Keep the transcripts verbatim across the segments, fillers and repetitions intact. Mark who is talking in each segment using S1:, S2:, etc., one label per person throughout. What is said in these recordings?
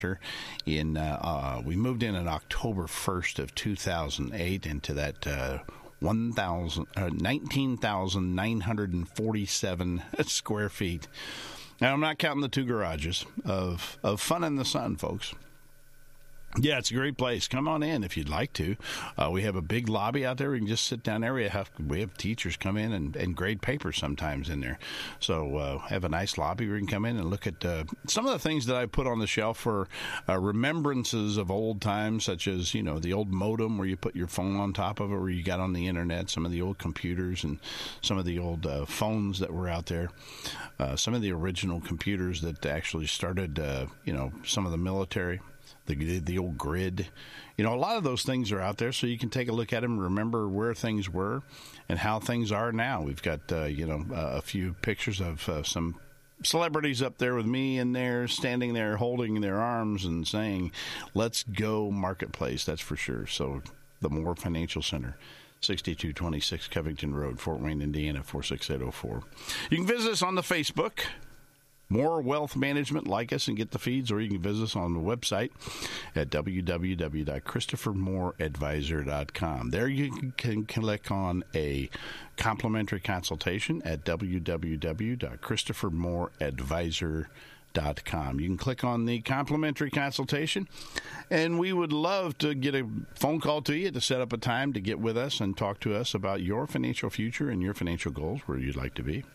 S1: In uh, uh, we moved in on October first of two thousand eight into that uh, one thousand uh, nineteen thousand nine hundred forty-seven square feet. Now I'm not counting the two garages of of fun in the sun, folks. Yeah, it's a great place. Come on in if you'd like to. Uh, we have a big lobby out there. We can just sit down there. We have, we have teachers come in and, and grade papers sometimes in there. So uh, have a nice lobby where you can come in and look at uh, some of the things that I put on the shelf for uh, remembrances of old times, such as, you know, the old modem where you put your phone on top of it, where you got on the internet, some of the old computers and some of the old uh, phones that were out there, uh, some of the original computers that actually started, uh, you know, some of the military. The, the old grid. You know, a lot of those things are out there, so you can take a look at them, remember where things were and how things are now. We've got, uh, you know, uh, a few pictures of uh, some celebrities up there with me in there, standing there holding their arms and saying, let's go Marketplace, that's for sure. So the Moore Financial Center, sixty-two twenty-six Covington Road, Fort Wayne, Indiana, four six eight oh four. You can visit us on the Facebook, More Wealth Management. Like us and get the feeds, or you can visit us on the website at w w w dot christopher moore advisor dot com. There you can click on a complimentary consultation at w w w dot christopher moore advisor dot com. You can click on the complimentary consultation, and we would love to get a phone call to you to set up a time to get with us and talk to us about your financial future and your financial goals, where you'd like to be.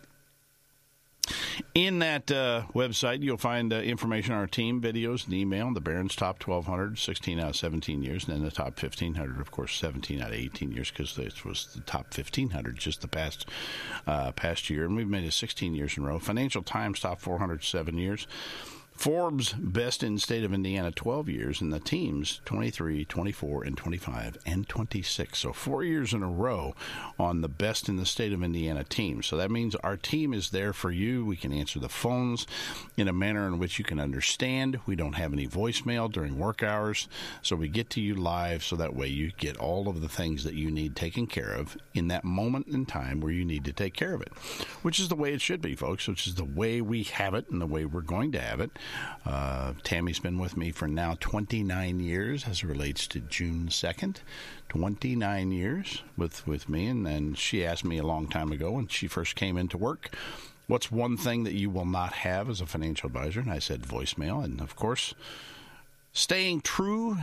S1: In that uh, website, you'll find uh, information on our team, videos, and email. The Barron's Top twelve hundred, sixteen out of seventeen years, and then the Top fifteen hundred, of course, seventeen out of eighteen years, because this was the Top fifteen hundred just the past uh, past year. And we've made it sixteen years in a row. Financial Times Top four hundred, seven years. Forbes Best in the State of Indiana, twelve years, and the teams, twenty-three, twenty-four, and twenty-five, and twenty-six. So four years in a row on the Best in the State of Indiana team. So that means our team is there for you. We can answer the phones in a manner in which you can understand. We don't have any voicemail during work hours, so we get to you live, so that way you get all of the things that you need taken care of in that moment in time where you need to take care of it, which is the way it should be, folks, which is the way we have it and the way we're going to have it. Uh, Tammy's been with me for now twenty-nine years as it relates to June second. twenty-nine years with, with me, and, and she asked me a long time ago when she first came into work, what's one thing that you will not have as a financial advisor? And I said voicemail, and of course, staying true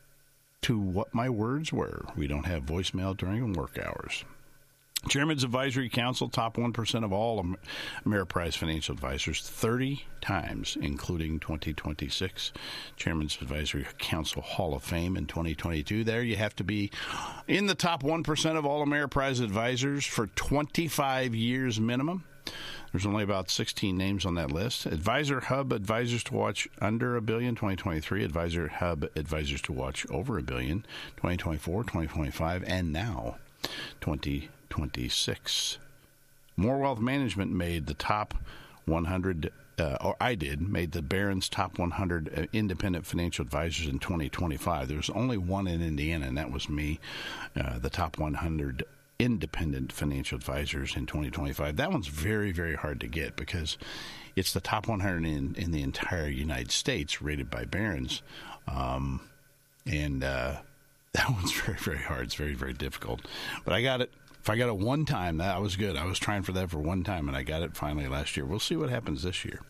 S1: to what my words were. We don't have voicemail during work hours. Chairman's Advisory Council, top one percent of all Ameriprise financial advisors, thirty times, including twenty twenty-six. Chairman's Advisory Council Hall of Fame in twenty twenty-two. There you have to be in the top one percent of all Ameriprise advisors for twenty-five years minimum. There's only about sixteen names on that list. Advisor Hub Advisors to Watch under a billion, twenty twenty-three. Advisor Hub Advisors to Watch over a billion, twenty twenty-four, twenty twenty-five, and now twenty twenty-six. More Wealth Management made the top one hundred, uh, or I did, made the Barron's top one hundred independent financial advisors in twenty twenty-five. There was only one in Indiana, and that was me, uh, the top one hundred independent financial advisors in twenty twenty-five. That one's very, very hard to get because it's the top one hundred in, in the entire United States rated by Barron's. Um, and uh, that one's very, very hard. It's very, very difficult. But I got it. If I got it one time, that was good. I was trying for that for one time, and I got it finally last year. We'll see what happens this year.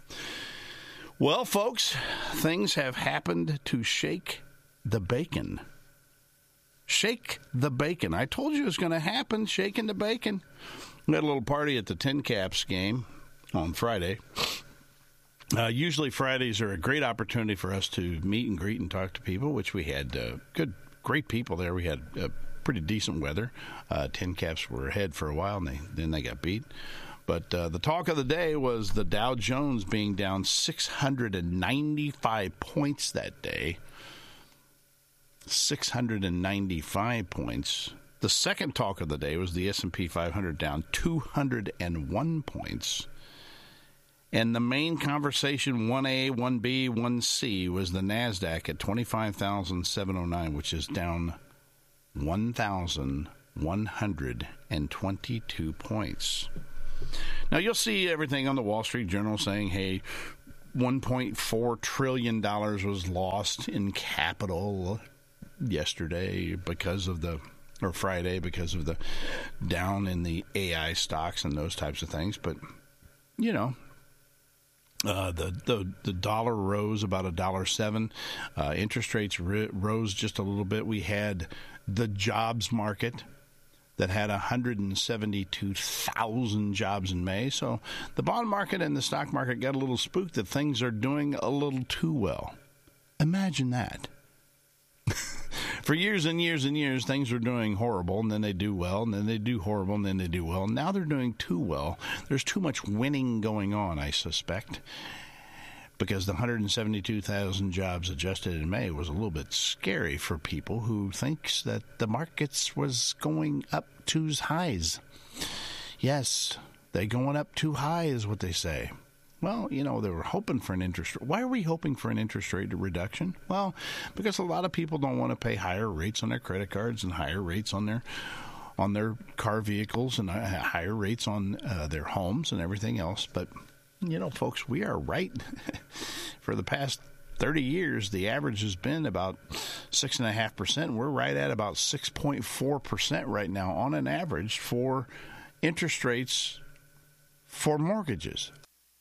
S1: Well, folks, things have happened to shake the bacon. Shake the bacon. I told you it was going to happen, shaking the bacon. We had a little party at the Tin Caps game on Friday. Uh, usually Fridays are a great opportunity for us to meet and greet and talk to people, which we had uh, good, great people there. We had uh, pretty decent weather. Uh, Tin Caps were ahead for a while, and they, then they got beat. But uh, the talk of the day was the Dow Jones being down six hundred ninety-five points that day. six hundred ninety-five points. The second talk of the day was the S and P five hundred down two hundred one points. And the main conversation, one A, one B, one C, was the NASDAQ at twenty-five thousand seven hundred nine, which is down one thousand one hundred twenty-two points. Now, you'll see everything on the Wall Street Journal saying, hey, one point four trillion dollars was lost in capital yesterday because of the, or Friday, because of the down in the A I stocks and those types of things. But, you know, uh, the, the the dollar rose about a dollar seven. Uh, interest rates ri- rose just a little bit. We had the jobs market that had one hundred seventy-two thousand jobs in May. So the bond market and the stock market got a little spooked that things are doing a little too well. Imagine that. For years and years and years, things were doing horrible, and then they do well, and then they do horrible, and then they do well. Now they're doing too well. There's too much winning going on, I suspect, because the one hundred seventy-two thousand jobs adjusted in May was a little bit scary for people who thinks that the markets was going up too highs. Yes, they going up too high is what they say. Well, you know, they were hoping for an interest rate. Why are we hoping for an interest rate reduction? Well, because a lot of people don't want to pay higher rates on their credit cards and higher rates on their on their car vehicles and higher rates on uh, their homes and everything else. But, you know, folks, we are right. For the past thirty years, the average has been about six point five percent. We're right at about six point four percent right now on an average for interest rates for mortgages.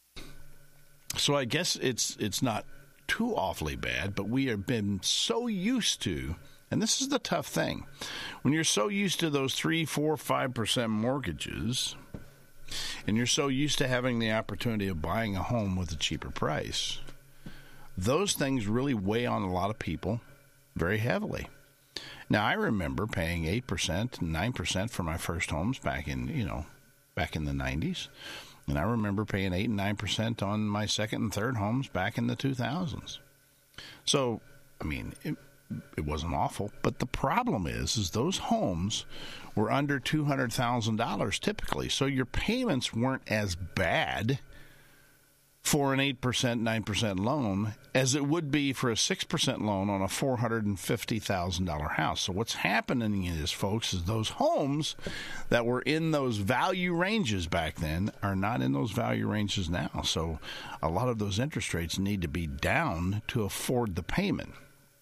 S1: So I guess it's it's not too awfully bad, but we have been so used to, and this is the tough thing, when you're so used to those three, four, five percent mortgages, and you're so used to having the opportunity of buying a home with a cheaper price, those things really weigh on a lot of people very heavily. Now, I remember paying eight percent, nine percent for my first homes back in, you know, back in the nineties. And I remember paying eight and nine percent on my second and third homes back in the two thousands. So, I mean, it, it wasn't awful. But the problem is, is those homes were under two hundred thousand dollars typically. So your payments weren't as bad for an eight percent, nine percent loan as it would be for a six percent loan on a four hundred fifty thousand dollars house. So what's happening is, folks, is those homes that were in those value ranges back then are not in those value ranges now. So a lot of those interest rates need to be down to afford the payment.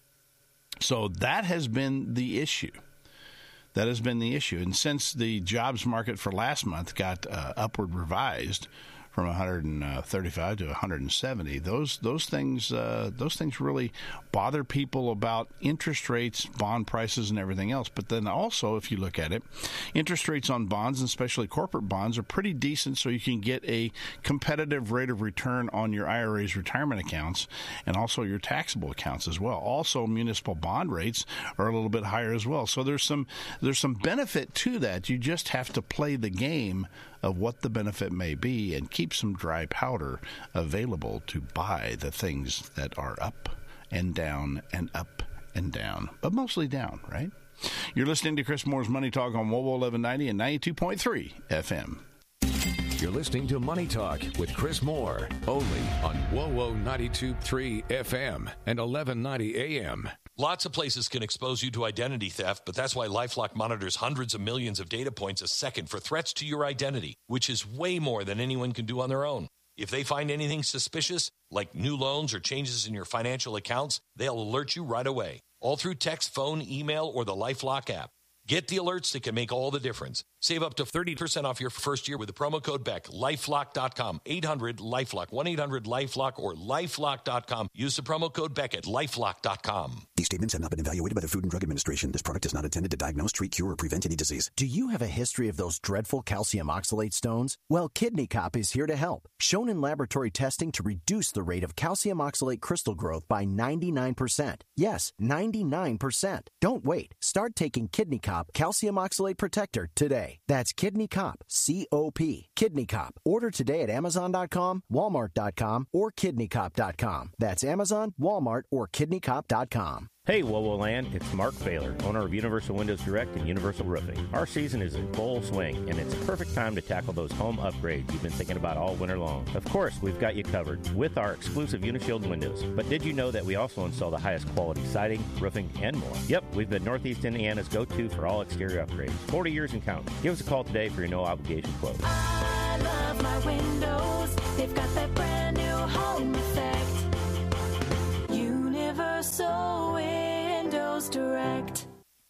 S1: So that has been the issue. That has been the issue. And since the jobs market for last month got uh, upward revised from one hundred thirty-five to one hundred seventy, those those things uh, those things really bother people about interest rates, bond prices, and everything else. But then also, if you look at it, interest rates on bonds, and especially corporate bonds, are pretty decent, so you can get a competitive rate of return on your I R A's retirement accounts and also your taxable accounts as well. Also, municipal bond rates are a little bit higher as well. So there's some there's some benefit to that. You just have to play the game of what the benefit may be and keep some dry powder available to buy the things that are up and down and up and down, but mostly down, right? You're listening to Chris Moore's Money Talk on W O W O eleven ninety and ninety-two point three F M.
S2: You're listening to Money Talk with Chris Moore, only on W O W O ninety-two point three F M and eleven ninety A M.
S3: Lots of places can expose you to identity theft, but that's why LifeLock monitors hundreds of millions of data points a second for threats to your identity, which is way more than anyone can do on their own. If they find anything suspicious, like new loans or changes in your financial accounts, they'll alert you right away, all through text, phone, email, or the LifeLock app. Get the alerts that can make all the difference. Save up to thirty percent off your first year with the promo code B E C, lifelock dot com, eight hundred LifeLock, one eight hundred LifeLock, or lifelock dot com. Use the promo code B E C at lifelock dot com.
S4: These statements have not been evaluated by the Food and Drug Administration. This product is not intended to diagnose, treat, cure, or prevent any disease.
S5: Do you have a history of those dreadful calcium oxalate stones? Well, Kidney Cop is here to help. Shown in laboratory testing to reduce the rate of calcium oxalate crystal growth by ninety-nine percent. Yes, ninety-nine percent. Don't wait. Start taking Kidney Cop Calcium Oxalate Protector today. That's Kidney Cop, C O P. Kidney Cop. Order today at amazon dot com, walmart dot com, or kidney cop dot com. That's Amazon, Walmart, or kidney cop dot com.
S6: Hey, W O W O Land, it's Mark Baylor, owner of Universal Windows Direct and Universal Roofing. Our season is in full swing, and it's a perfect time to tackle those home upgrades you've been thinking about all winter long. Of course, we've got you covered with our exclusive Unishield windows. But did you know that we also install the highest quality siding, roofing, and more? Yep, we've been Northeast Indiana's go-to for all exterior upgrades. forty years and counting. Give us a call today for your no-obligation quote.
S7: I love my windows. They've got that brand new home effect.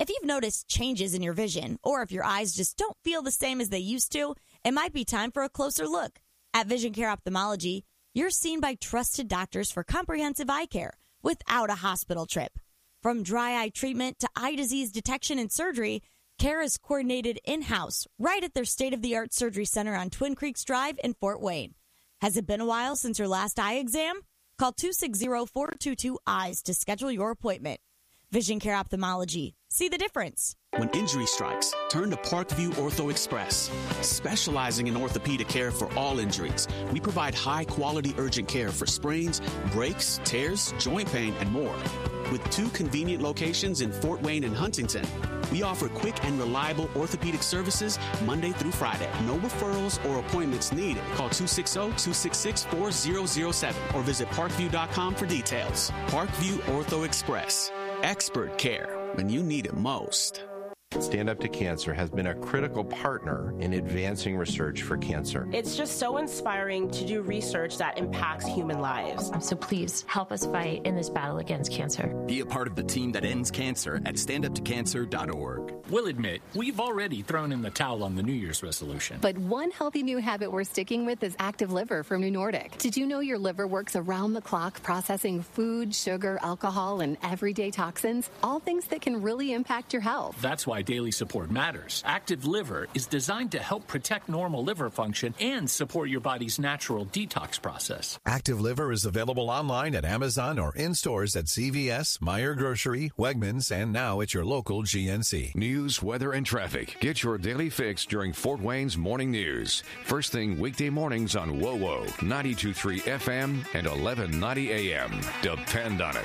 S7: If you've noticed changes in your vision, or if your eyes just don't feel the same as they used to, it might be time for a closer look. At Vision Care Ophthalmology, you're seen by trusted doctors for comprehensive eye care without a hospital trip. From dry eye treatment to eye disease detection and surgery, care is coordinated in-house right at their state-of-the-art surgery center on Twin Creeks Drive in Fort Wayne. Has it been a while since your last eye exam? Call two six zero, four two two, E Y E S to schedule your appointment. Vision Care Ophthalmology. See the difference.
S8: When injury strikes, turn to Parkview Ortho Express. Specializing in orthopedic care for all injuries, we provide high-quality urgent care for sprains, breaks, tears, joint pain, and more. With two convenient locations in Fort Wayne and Huntington, we offer quick and reliable orthopedic services Monday through Friday. No referrals or appointments needed. Call two six zero, two six six, four zero zero seven or visit parkview dot com for details. Parkview Ortho Express. Expert care when you need it most.
S9: Stand Up to Cancer has been a critical partner in advancing research for cancer.
S10: It's just so inspiring to do research that impacts human lives.
S11: So please help us fight in this battle against cancer.
S12: Be a part of the team that ends cancer at stand up to cancer dot org.
S13: We'll admit, we've already thrown in the towel on the New Year's resolution.
S14: But one healthy new habit we're sticking with is Active Liver from New Nordic. Did you know your liver works around the clock processing food, sugar, alcohol, and everyday toxins? All things that can really impact your health.
S13: That's why daily support matters. Active Liver is designed to help protect normal liver function and support your body's natural detox process.
S15: Active Liver is available online at Amazon or in stores at C V S, Meijer Grocery, Wegmans, and now at your local G N C.
S2: News, weather, and traffic. Get your daily fix during Fort Wayne's Morning News. First thing weekday mornings on W O W O ninety-two point three F M and eleven ninety A M. Depend on it.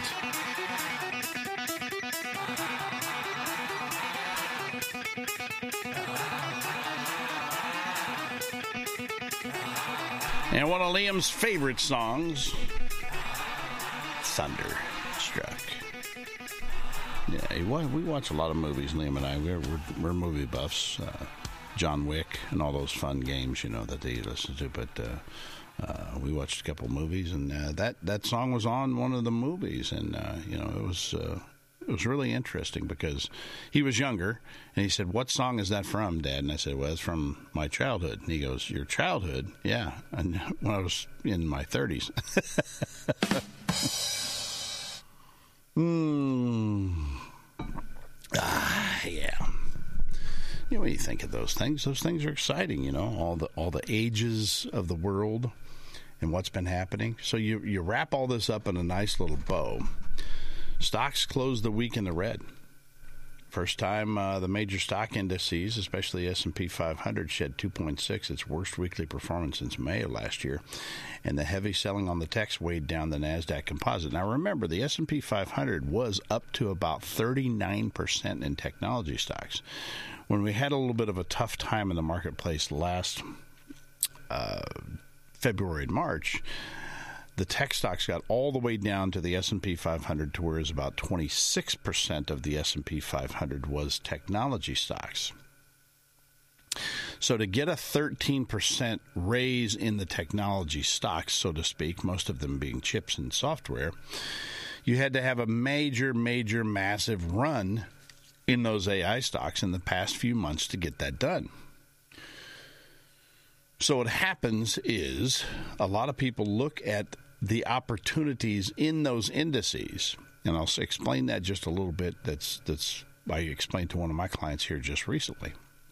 S1: And one of Liam's favorite songs, Thunderstruck. Yeah, we watch a lot of movies, Liam and I. We're, we're, we're movie buffs. Uh, John Wick and all those fun games, you know, that they listen to. But uh, uh, we watched a couple movies, and uh, that, that song was on one of the movies. And, uh, you know, it was... Uh, It was really interesting because he was younger, and he said, "What song is that from, Dad?" And I said, "Well, it's from my childhood." And he goes, "Your childhood?" "Yeah, and when I was in my thirties. Hmm. Ah, yeah. You know, when you think of those things, those things are exciting. You know, all the all the ages of the world and what's been happening. So you you wrap all this up in a nice little bow. Stocks closed the week in the red. First time uh, the major stock indices, especially S and P five hundred, shed two point six, its worst weekly performance since May of last year. And the heavy selling on the techs weighed down the NASDAQ composite. Now remember, the S and P five hundred was up to about thirty-nine percent in technology stocks. When we had a little bit of a tough time in the marketplace last uh, February and March, the tech stocks got all the way down to the S and P five hundred to where it's about twenty-six percent of the S and P five hundred was technology stocks. So to get a thirteen percent raise in the technology stocks, so to speak, most of them being chips and software, you had to have a major, major, massive run in those A I stocks in the past few months to get that done. So what happens is a lot of people look at the opportunities in those indices, and I'll explain that just a little bit. That's that's I explained to one of my clients here just recently.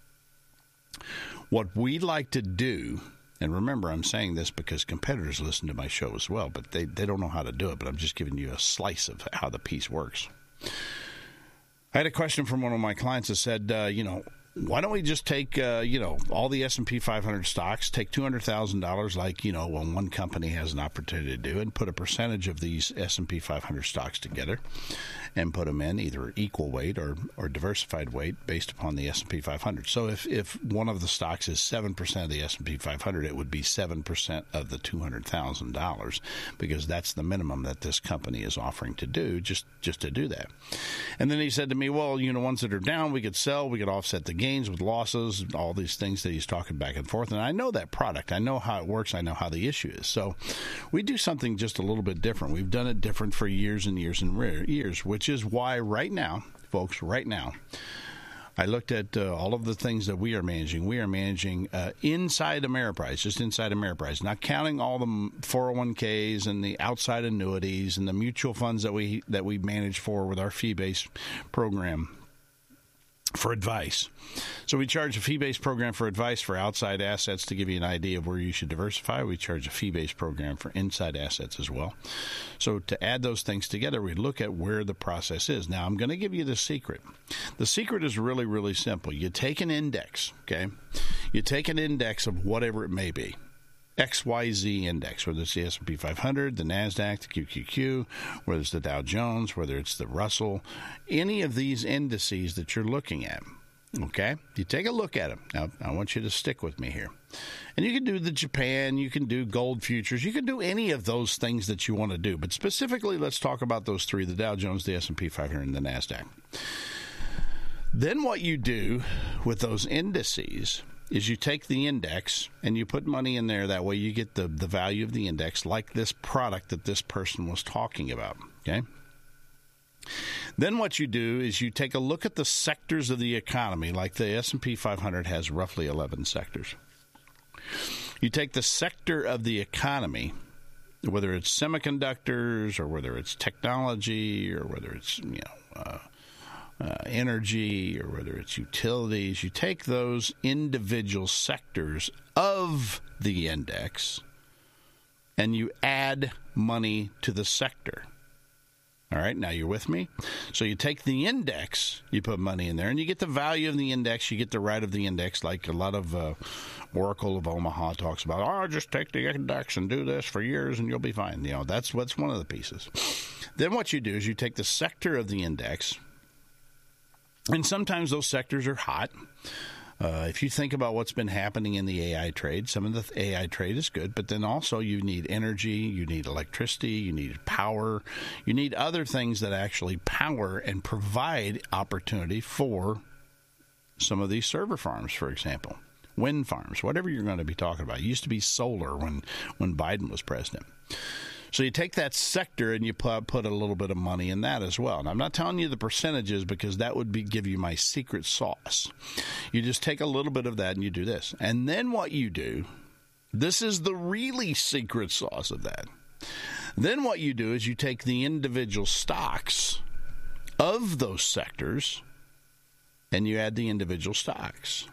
S1: What we like to do, and remember I'm saying this because competitors listen to my show as well, but they, they don't know how to do it, but I'm just giving you a slice of how the piece works. I had a question from one of my clients that said, uh, you know, why don't we just take, uh, you know, all the S and P five hundred stocks, take two hundred thousand dollars like, you know, when one company has an opportunity to do, and put a percentage of these S and P five hundred stocks together and put them in either equal weight or, or diversified weight based upon the S and P five hundred. So if, if one of the stocks is seven percent of the S and P five hundred, it would be seven percent of the two hundred thousand dollars because that's the minimum that this company is offering to do, just, just to do that. And then he said to me, well, you know, ones that are down, we could sell, we could offset the gains with losses, all these things that he's talking back and forth. And I know that product. I know how it works. I know how the issue is. So we do something just a little bit different. We've done it different for years and years and years, which is why right now, folks right now. I looked at uh, all of the things that we are managing. We are managing uh, inside Ameriprise, just inside Ameriprise, not counting all the four oh one k's and the outside annuities and the mutual funds that we that we manage for with our fee-based program for advice. So we charge a fee-based program for advice for outside assets to give you an idea of where you should diversify. We charge a fee-based program for inside assets as well. So to add those things together, we look at where the process is. Now, I'm going to give you the secret. The secret is really, really simple. You take an index, okay? You take an index of whatever it may be. X Y Z index, whether it's the S and P five hundred, the NASDAQ, the Q Q Q, whether it's the Dow Jones, whether it's the Russell, any of these indices that you're looking at, okay? You take a look at them. Now, I want you to stick with me here. And you can do the Japan, you can do gold futures, you can do any of those things that you want to do. But specifically, let's talk about those three, the Dow Jones, the S and P five hundred, and the NASDAQ. Then what you do with those indices is you take the index and you put money in there. That way you get the, the value of the index, like this product that this person was talking about, okay? Then what you do is you take a look at the sectors of the economy, like the S and P five hundred has roughly eleven sectors. You take the sector of the economy, whether it's semiconductors or whether it's technology or whether it's, you know, uh, Uh, energy or whether it's utilities, you take those individual sectors of the index and you add money to the sector. All right, now you're with me? So you take the index, you put money in there, and you get the value of the index, you get the right of the index, like a lot of uh, Oracle of Omaha talks about, oh, just take the index and do this for years and you'll be fine. You know, that's what's one of the pieces. Then what you do is you take the sector of the index, and sometimes those sectors are hot. Uh, if you think about what's been happening in the A I trade, some of the A I trade is good, but then also you need energy, you need electricity, you need power, you need other things that actually power and provide opportunity for some of these server farms, for example, wind farms, whatever you're going to be talking about. It used to be solar when, when Biden was president. So you take that sector and you put, put a little bit of money in that as well. And I'm not telling you the percentages because that would be give you my secret sauce. You just take a little bit of that and you do this. And then what you do, this is the really secret sauce of that. Then what you do is you take the individual stocks of those sectors and you add the individual stocks.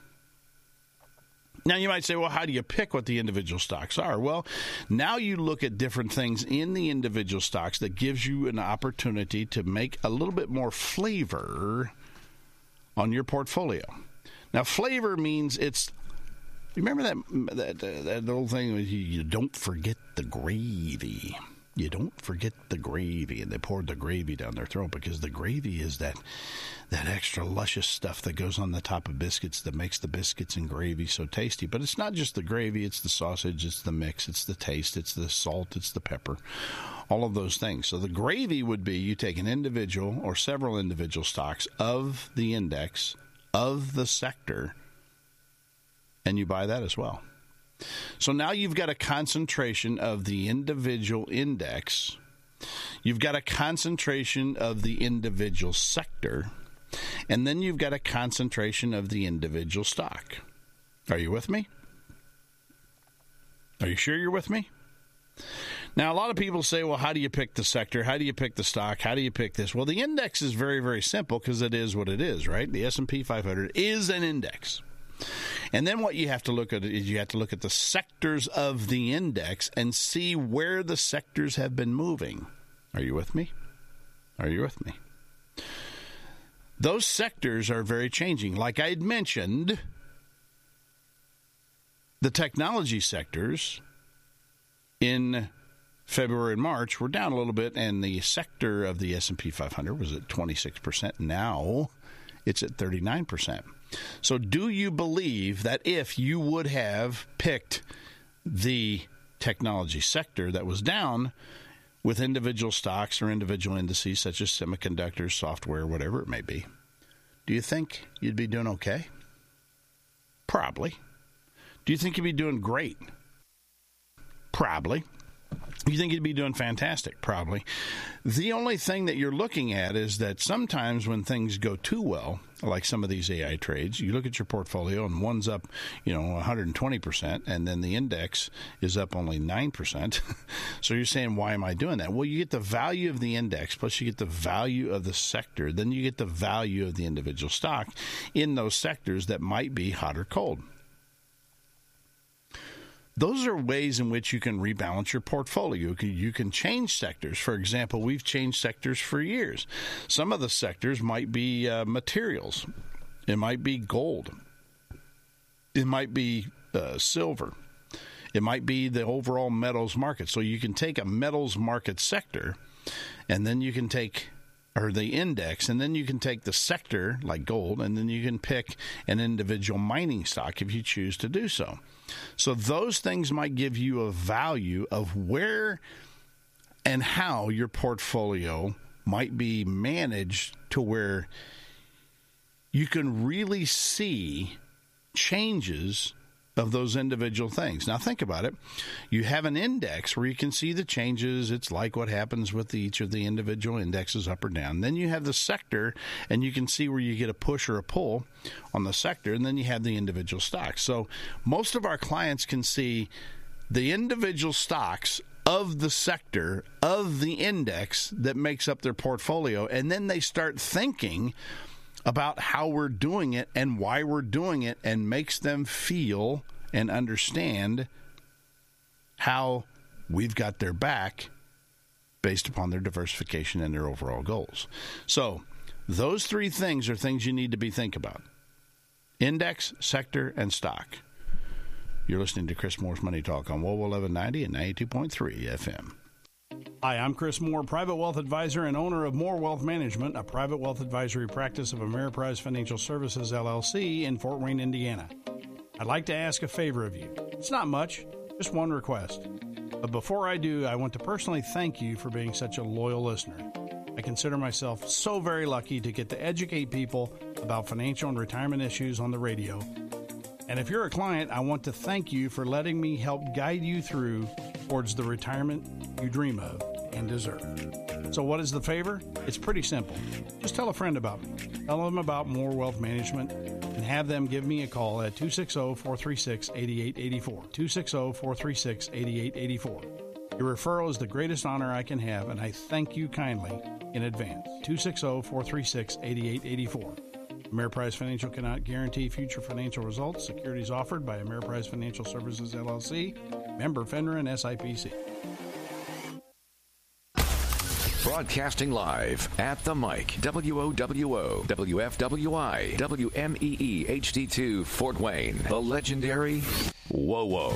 S1: Now, you might say, well, how do you pick what the individual stocks are? Well, now you look at different things in the individual stocks that gives you an opportunity to make a little bit more flavor on your portfolio. Now, flavor means it's, remember that that, that old thing, you don't forget the gravy. You don't forget the gravy. And they poured the gravy down their throat because the gravy is that that extra luscious stuff that goes on the top of biscuits that makes the biscuits and gravy so tasty. But it's not just the gravy. It's the sausage. It's the mix. It's the taste. It's the salt. It's the pepper. All of those things. So the gravy would be you take an individual or several individual stocks of the index, of the sector, and you buy that as well. So now you've got a concentration of the individual index. You've got a concentration of the individual sector. And then you've got a concentration of the individual stock. Are you with me? Are you sure you're with me? Now, a lot of people say, well, how do you pick the sector? How do you pick the stock? How do you pick this? Well, the index is very, very simple because it is what it is, right? The S and P five hundred is an index. And then what you have to look at is you have to look at the sectors of the index and see where the sectors have been moving. Are you with me? Are you with me? Those sectors are very changing. Like I had mentioned, the technology sectors in February and March were down a little bit, and the sector of the S and P five hundred was at twenty-six percent. Now it's at thirty-nine percent. So do you believe that if you would have picked the technology sector that was down with individual stocks or individual indices such as semiconductors, software, whatever it may be, do you think you'd be doing okay? Probably. Do you think you'd be doing great? Probably. You think you'd be doing fantastic, probably. The only thing that you're looking at is that sometimes when things go too well, like some of these A I trades, you look at your portfolio and one's up, you know, one hundred twenty percent, and then the index is up only nine percent. So you're saying, why am I doing that? Well, you get the value of the index, plus you get the value of the sector, then you get the value of the individual stock in those sectors that might be hot or cold. Those are ways in which you can rebalance your portfolio. You can change sectors. For example, we've changed sectors for years. Some of the sectors might be uh, materials. It might be gold. It might be uh, silver. It might be the overall metals market. So you can take a metals market sector, and then you can take or the index, and then you can take the sector, like gold, and then you can pick an individual mining stock if you choose to do so. So those things might give you a value of where and how your portfolio might be managed to where you can really see changes of those individual things. Now, think about it. You have an index where you can see the changes. It's like what happens with each of the individual indexes up or down. Then you have the sector, and you can see where you get a push or a pull on the sector, and then you have the individual stocks. So most of our clients can see the individual stocks of the sector, of the index that makes up their portfolio, and then they start thinking about how we're doing it and why we're doing it, and makes them feel and understand how we've got their back based upon their diversification and their overall goals. So those three things are things you need to be thinking about: index, sector, and stock. You're listening to Chris Moore's Money Talk on W O W eleven ninety and ninety-two point three F M.
S16: Hi, I'm Chris Moore, private wealth advisor and owner of Moore Wealth Management, a private wealth advisory practice of Ameriprise Financial Services, L L C, in Fort Wayne, Indiana. I'd like to ask a favor of you. It's not much, just one request. But before I do, I want to personally thank you for being such a loyal listener. I consider myself so very lucky to get to educate people about financial and retirement issues on the radio. And if you're a client, I want to thank you for letting me help guide you through towards the retirement you dream of and deserve. So what is the favor? It's pretty simple. Just tell a friend about me. Tell them about Moore Wealth Management and have them give me a call at two six zero, four three six, eight eight eight four. two six zero, four three six, eight eight eight four. Your referral is the greatest honor I can have, and I thank you kindly in advance. two six zero, four three six, eight eight eight four. Ameriprise Financial cannot guarantee future financial results. Securities offered by Ameriprise Financial Services, L L C, member FINRA and S I P C.
S2: Broadcasting live at the mic, W O W O, W F W I, W M E E H D two, Fort Wayne, the legendary WoWo.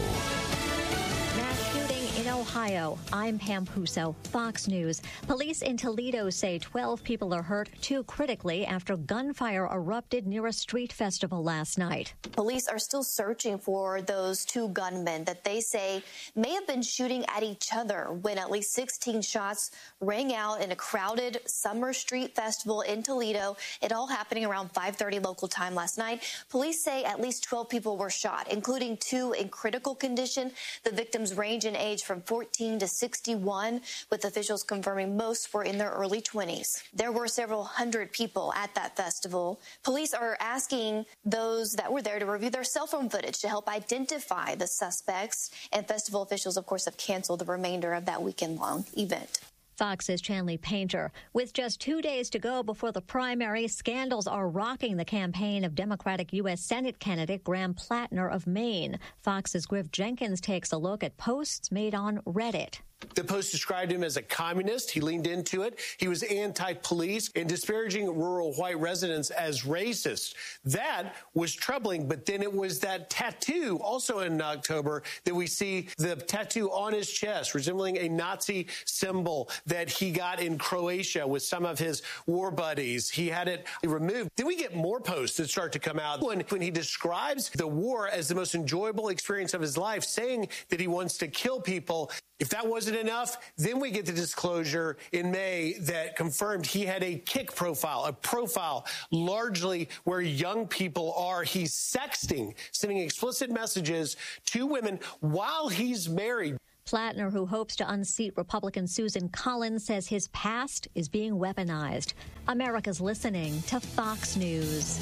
S17: In Ohio, I'm Pam Puso, Fox News. Police in Toledo say twelve people are hurt, two critically, after gunfire erupted near a street festival last night.
S18: Police are still searching for those two gunmen that they say may have been shooting at each other when at least sixteen shots rang out in a crowded summer street festival in Toledo. It all happening around five thirty local time last night. Police say at least twelve people were shot, including two in critical condition. The victims range in age from fourteen to sixty-one, with officials confirming most were in their early twenties. There were several hundred people at that festival. Police are asking those that were there to review their cell phone footage to help identify the suspects, and festival officials, of course, have canceled the remainder of that weekend-long event.
S17: Fox's Chanley Painter. With just two days to go before the primary, scandals are rocking the campaign of Democratic U S Senate candidate Graham Plattner of Maine. Fox's Griff Jenkins takes a look at posts made on Reddit.
S19: The post described him as a communist. He leaned into it. He was anti-police and disparaging rural white residents as racist. That was troubling, but then it was that tattoo also in October that we see the tattoo on his chest resembling a Nazi symbol that he got in Croatia with some of his war buddies. He had it removed. Then we get more posts that start to come out when, when he describes the war as the most enjoyable experience of his life, saying that he wants to kill people. If that wasn't enough, then we get the disclosure in May that confirmed he had a kick profile, a profile largely where young people are. He's sexting, sending explicit messages to women while he's married.
S17: Plattner, who hopes to unseat Republican Susan Collins, says his past is being weaponized. America's listening to Fox News.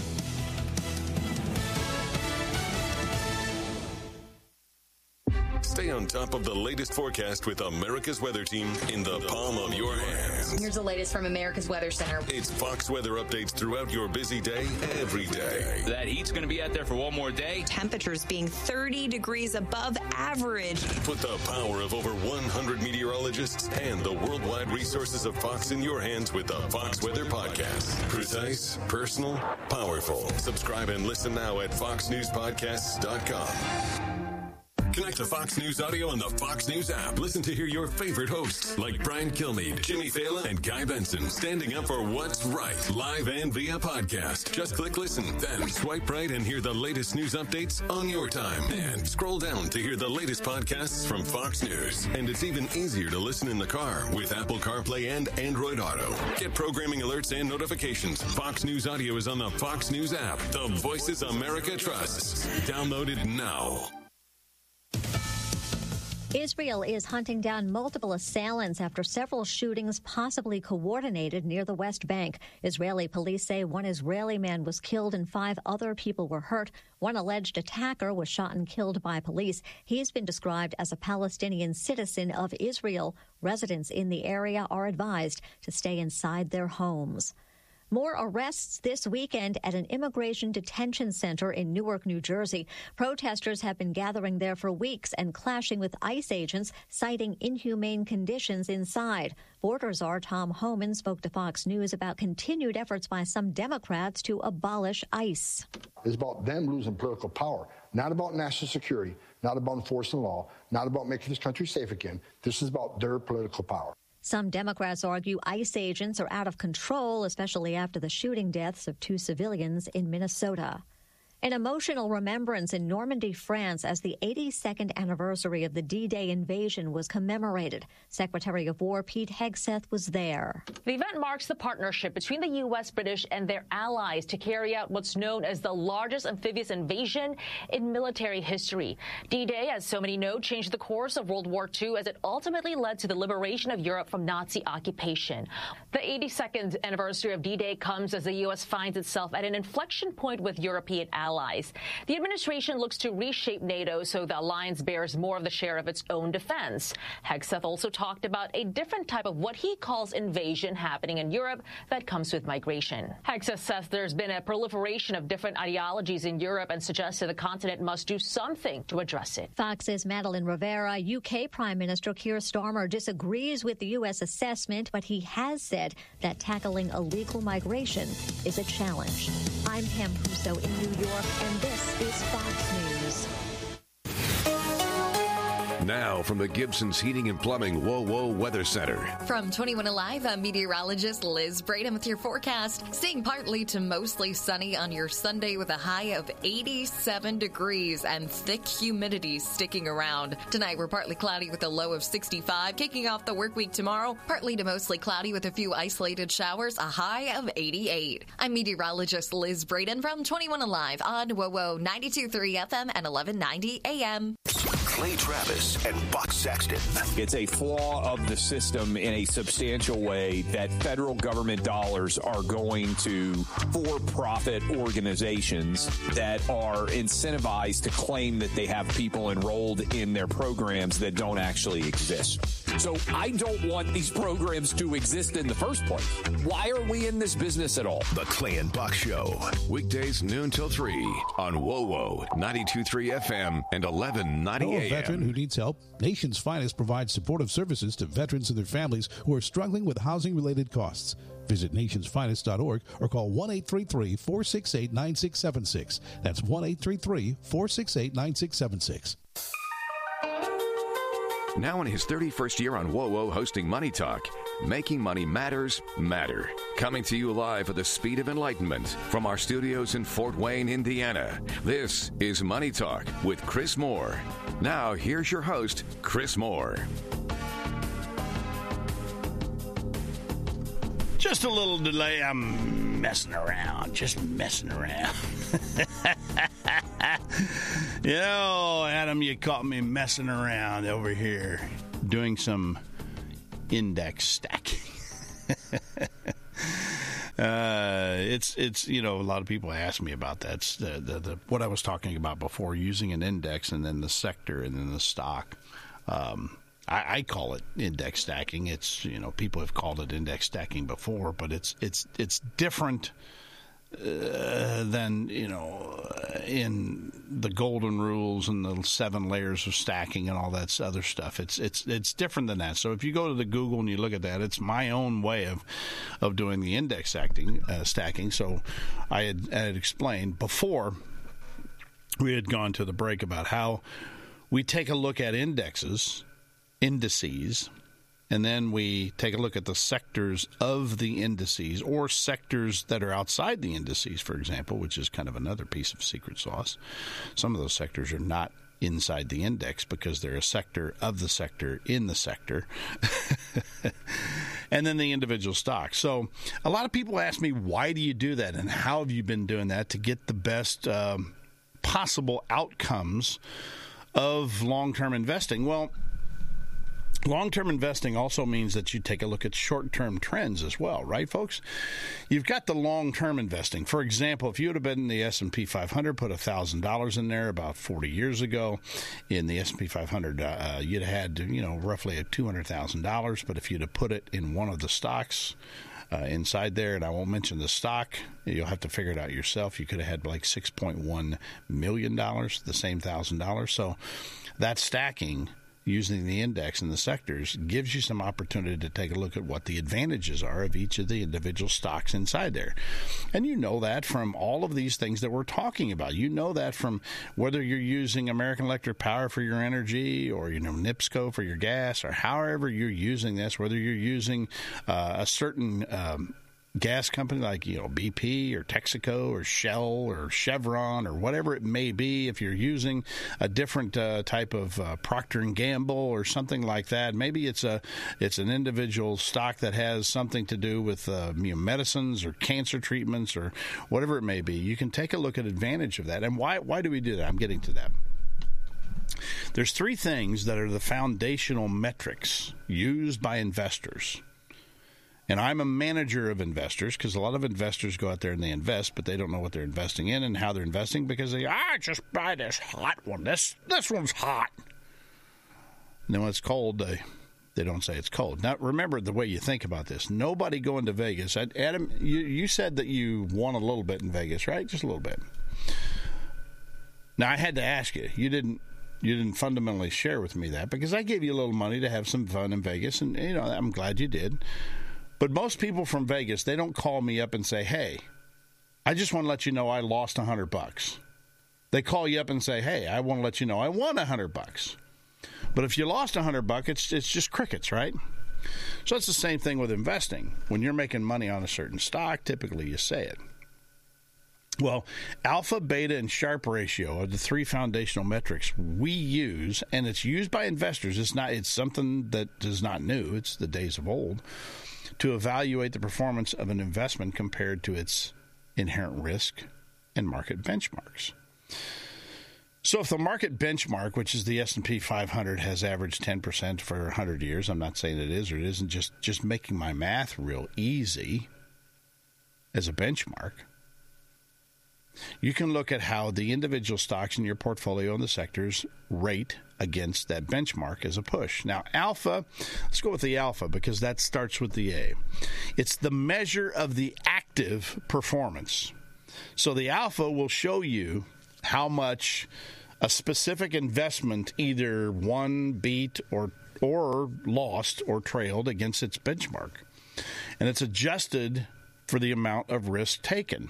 S20: Stay on top of the latest forecast with America's Weather Team in the palm of your hands.
S21: Here's the latest from America's Weather Center.
S20: It's Fox weather updates throughout your busy day, every day.
S22: That heat's going to be out there for one more day.
S21: Temperatures being thirty degrees above average.
S20: Put the power of over one hundred meteorologists and the worldwide resources of Fox in your hands with the Fox Weather Podcast. Precise, personal, powerful. Subscribe and listen now at fox news podcasts dot com. Connect to Fox News Audio on the Fox News app. Listen to hear your favorite hosts like Brian Kilmeade, Jimmy Fallon, and Guy Benson standing up for what's right, live and via podcast. Just click listen, then swipe right and hear the latest news updates on your time. And scroll down to hear the latest podcasts from Fox News. And it's even easier to listen in the car with Apple CarPlay and Android Auto. Get programming alerts and notifications. Fox News Audio is on the Fox News app. The voices America trusts. Download it now.
S17: Israel is hunting down multiple assailants after several shootings possibly coordinated near the West Bank. Israeli police say one Israeli man was killed and five other people were hurt. One alleged attacker was shot and killed by police. He's been described as a Palestinian citizen of Israel. Residents in the area are advised to stay inside their homes. More arrests this weekend at an immigration detention center in Newark, New Jersey. Protesters have been gathering there for weeks and clashing with ICE agents, citing inhumane conditions inside. Border Czar Tom Homan spoke to Fox News about continued efforts by some Democrats to abolish ICE.
S23: It's about them losing political power, not about national security, not about enforcing law, not about making this country safe again. This is about their political power.
S17: Some Democrats argue ICE agents are out of control, especially after the shooting deaths of two civilians in Minnesota. An emotional remembrance in Normandy, France, as the eighty-second anniversary of the D-Day invasion was commemorated. Secretary of War Pete Hegseth was there.
S24: The event marks the partnership between the U S, British, and their allies to carry out what's known as the largest amphibious invasion in military history. D-Day, as so many know, changed the course of World War Two as it ultimately led to the liberation of Europe from Nazi occupation. The eighty-second anniversary of D-Day comes as the U S finds itself at an inflection point with European allies. Allies. The administration looks to reshape NATO so the alliance bears more of the share of its own defense. Hegseth also talked about a different type of what he calls invasion happening in Europe that comes with migration. Hegseth says there's been a proliferation of different ideologies in Europe and suggested the continent must do something to address it.
S17: Fox's Madeline Rivera. U K Prime Minister Keir Starmer disagrees with the U S assessment, but he has said that tackling illegal migration is a challenge. I'm Pam Puso in New York, and this is Fox News.
S2: Now from the Gibson's Heating and Plumbing Whoa Whoa Weather Center.
S25: From twenty-one Alive, I'm meteorologist Liz Braden with your forecast. Staying partly to mostly sunny on your Sunday with a high of eighty-seven degrees and thick humidity sticking around. Tonight we're partly cloudy with a low of sixty-five. Kicking off the work week tomorrow, partly to mostly cloudy with a few isolated showers, a high of eighty-eight. I'm meteorologist Liz Braden from twenty-one Alive on Whoa Whoa ninety-two point three F M and eleven ninety A M.
S26: Clay Travis and Buck Sexton.
S27: It's a flaw of the system in a substantial way that federal government dollars are going to for-profit organizations that are incentivized to claim that they have people enrolled in their programs that don't actually exist. So I don't want these programs to exist in the first place. Why are we in this business at all?
S26: The Clay and Buck Show.
S2: Weekdays noon till three on Whoa Whoa ninety-two point three F M and eleven ninety A M.
S28: A veteran who needs help? Nation's Finest provides supportive services to veterans and their families who are struggling with housing-related costs. Visit nationsfinest dot org or call one eight three three, four six eight, nine six seven six. That's one eight three three, four six eight, nine six seven six.
S2: Now in his thirty-first year on Whoa Whoa hosting Money Talk, Making Money Matters Matter. Coming to you live at the speed of enlightenment from our studios in Fort Wayne, Indiana. This is Money Talk with Chris Moore. Now here's your host, Chris Moore.
S1: Just a little delay. I'm messing around, just messing around. You know, Adam, you caught me messing around over here doing some index stacking. uh, it's, it's you know, a lot of people ask me about that. It's the, the, the, what I was talking about before, using an index and then the sector and then the stock. Um, I, I call it index stacking. It's, you know, people have called it index stacking before, but it's it's it's different uh, than, you know, in the golden rules and the seven layers of stacking and all that other stuff. It's it's it's different than that. So if you go to the Google and you look at that, it's my own way of of doing the index stacking. Uh, stacking. So I had, I had explained before we had gone to the break about how we take a look at indexes. indices, and then we take a look at the sectors of the indices or sectors that are outside the indices, for example, which is kind of another piece of secret sauce. Some of those sectors are not inside the index because they're a sector of the sector in the sector. And then the individual stocks. So a lot of people ask me, why do you do that, and how have you been doing that to get the best um, possible outcomes of long-term investing? Well, long-term investing also means that you take a look at short-term trends as well, right, folks? You've got the long-term investing. For example, if you would have been in the S and P five hundred, put one thousand dollars in there about forty years ago in the S and P five hundred, uh, you'd have had, you know, roughly two hundred thousand dollars. But if you'd have put it in one of the stocks uh, inside there, and I won't mention the stock, you'll have to figure it out yourself, you could have had like six point one million dollars, the same one thousand dollars. So that stacking using the index and the sectors gives you some opportunity to take a look at what the advantages are of each of the individual stocks inside there. And you know that from all of these things that we're talking about. You know that from whether you're using American Electric Power for your energy, or, you know, NIPSCO for your gas, or however you're using this, whether you're using uh, a certain um, gas company like, you know, B P or Texaco or Shell or Chevron or whatever it may be. If you're using a different uh, type of uh, Procter and Gamble or something like that, maybe it's a it's an individual stock that has something to do with uh, you know, medicines or cancer treatments or whatever it may be. You can take a look at advantage of that. And why why do we do that? I'm getting to that. There's three things that are the foundational metrics used by investors. And I'm a manager of investors, because a lot of investors go out there and they invest, but they don't know what they're investing in and how they're investing, because they, ah, just buy this hot one. This this one's hot. And then when it's cold, they, they don't say it's cold. Now, remember the way you think about this. Nobody going to Vegas. Adam, you, you said that you won a little bit in Vegas, right? Just a little bit. Now, I had to ask you. You didn't You didn't fundamentally share with me that, because I gave you a little money to have some fun in Vegas, and, you know, I'm glad you did. But most people from Vegas, they don't call me up and say, hey, I just want to let you know I lost one hundred bucks. They call you up and say, hey, I want to let you know I won one hundred bucks. But if you lost one hundred bucks, it's, it's just crickets, right? So it's the same thing with investing. When you're making money on a certain stock, typically you say it. Well, alpha, beta, and Sharpe ratio are the three foundational metrics we use, and it's used by investors. It's not. It's something that is not new. It's the days of old, to evaluate the performance of an investment compared to its inherent risk and market benchmarks. So if the market benchmark, which is the S and P five hundred, has averaged ten percent for one hundred years, I'm not saying it is or it isn't, just, just making my math real easy as a benchmark, you can look at how the individual stocks in your portfolio and the sectors rate against that benchmark as a push. Now, alpha, let's go with the alpha, because that starts with the A. It's the measure of the active performance. So the alpha will show you how much a specific investment either won, beat, or or lost or trailed against its benchmark. And it's adjusted for the amount of risk taken.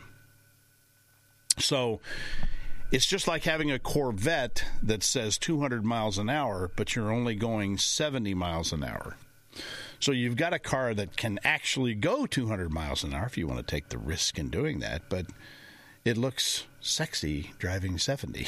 S1: So it's just like having a Corvette that says two hundred miles an hour, but you're only going seventy miles an hour. So you've got a car that can actually go two hundred miles an hour if you want to take the risk in doing that, but it looks sexy driving seventy.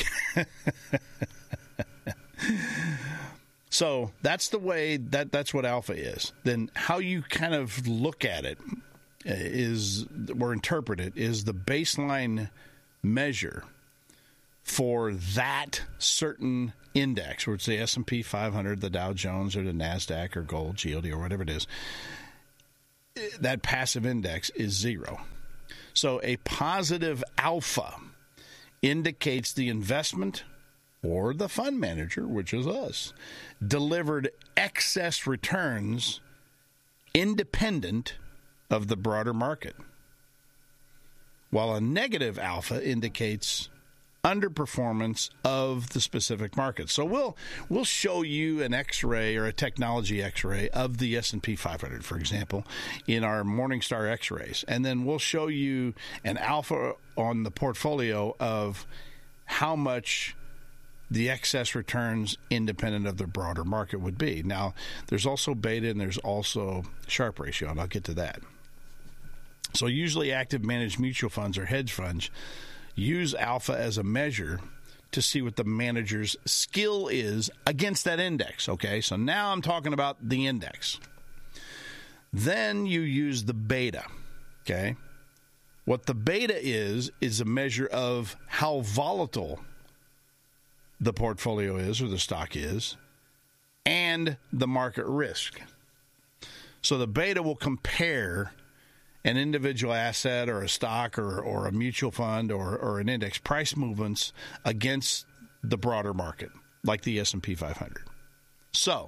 S1: So that's the way, that that's what alpha is. Then how you kind of look at it is, or interpret it, is the baseline measure for that certain index, whether it's the S and P five hundred, the Dow Jones, or the NASDAQ, or gold, G O D, or whatever it is. That passive index is zero. So a positive alpha indicates the investment or the fund manager, which is us, delivered excess returns independent of the broader market, while a negative alpha indicates underperformance of the specific market. So we'll we'll show you an X-ray or a technology X-ray of the S and P five hundred, for example, in our Morningstar X-rays, and then we'll show you an alpha on the portfolio of how much the excess returns independent of the broader market would be. Now, there's also beta and there's also Sharpe ratio, and I'll get to that. So usually active managed mutual funds or hedge funds use alpha as a measure to see what the manager's skill is against that index, okay? So now I'm talking about the index. Then you use the beta, okay? What the beta is, is a measure of how volatile the portfolio is or the stock is and the market risk. So the beta will compare an individual asset or a stock or, or a mutual fund or, or an index price movements against the broader market, like the S and P five hundred. So,